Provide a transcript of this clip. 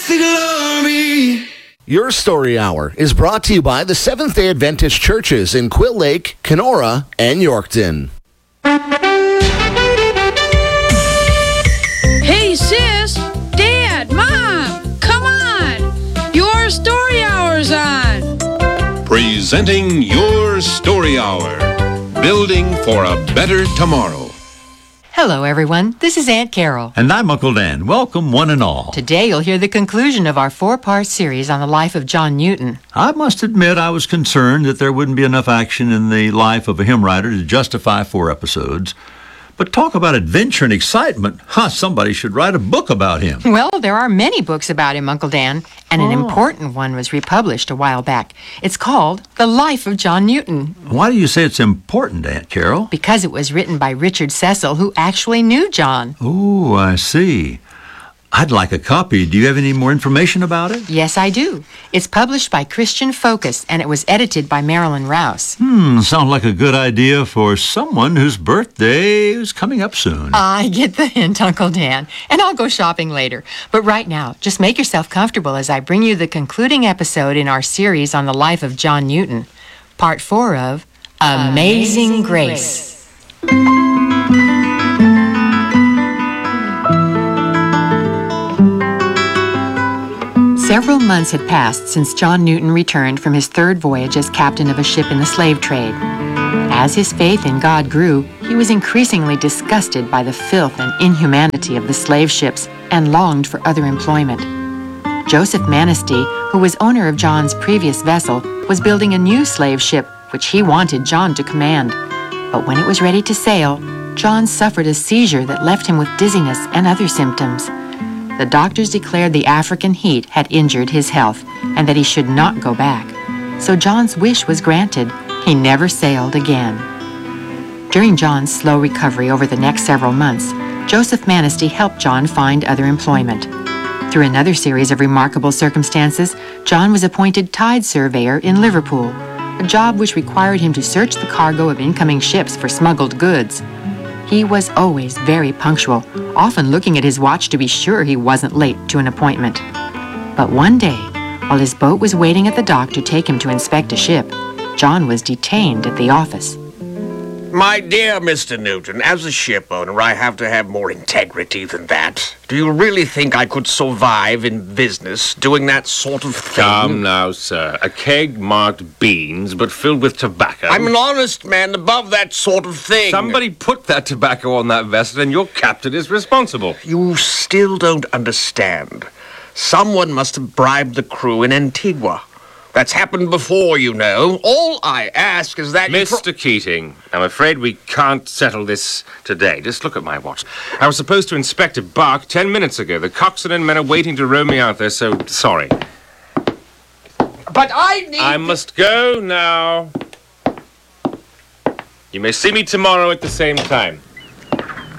Blessed glory. Your Story Hour is brought to you by the Seventh-day Adventist churches in Quill Lake, Kenora, and Yorkton. Hey, sis, Dad, Mom, come on. Your Story Hour's on. Presenting Your Story Hour. Building for a better tomorrow. Hello, everyone. This is Aunt Carol. And I'm Uncle Dan. Welcome, one and all. Today, you'll hear the conclusion of our 4-part series on the life of John Newton. I must admit I was concerned that there wouldn't be enough action in the life of a hymn writer to justify 4 episodes. But talk about adventure and excitement. Somebody should write a book about him. Well, there are many books about him, Uncle Dan, and an important one was republished a while back. It's called The Life of John Newton. Why do you say it's important, Aunt Carol? Because it was written by Richard Cecil, who actually knew John. Oh, I see. I'd like a copy. Do you have any more information about it? Yes, I do. It's published by Christian Focus, and it was edited by Marilyn Rouse. Sounds like a good idea for someone whose birthday is coming up soon. I get the hint, Uncle Dan, and I'll go shopping later. But right now, just make yourself comfortable as I bring you the concluding episode in our series on the life of John Newton, Part 4 of Amazing Grace. Several months had passed since John Newton returned from his 3rd voyage as captain of a ship in the slave trade. As his faith in God grew, he was increasingly disgusted by the filth and inhumanity of the slave ships and longed for other employment. Joseph Manistee, who was owner of John's previous vessel, was building a new slave ship which he wanted John to command. But when it was ready to sail, John suffered a seizure that left him with dizziness and other symptoms. The doctors declared the African heat had injured his health and that he should not go back. So John's wish was granted. He never sailed again. During John's slow recovery over the next several months, Joseph Manistee helped John find other employment. Through another series of remarkable circumstances, John was appointed tide surveyor in Liverpool, a job which required him to search the cargo of incoming ships for smuggled goods. He was always very punctual, often looking at his watch to be sure he wasn't late to an appointment. But one day, while his boat was waiting at the dock to take him to inspect a ship, John was detained at the office. My dear Mr. Newton, as a ship owner, I have to have more integrity than that. Do you really think I could survive in business doing that sort of thing? Come now, sir. A keg marked beans, but filled with tobacco. I'm an honest man above that sort of thing. Somebody put that tobacco on that vessel, and your captain is responsible. You still don't understand. Someone must have bribed the crew in Antigua. That's happened before, you know. All I ask is that Mr. Keating, I'm afraid we can't settle this today. Just look at my watch. I was supposed to inspect a bark 10 minutes ago. The coxswain and men are waiting to row me out there, so sorry. But I must go now. You may see me tomorrow at the same time.